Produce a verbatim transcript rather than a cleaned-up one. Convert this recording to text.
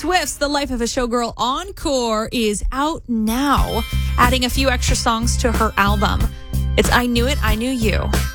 Swift's The Life of a Showgirl Encore is out now, adding a few extra songs to her album. It's I Knew It, I Knew You.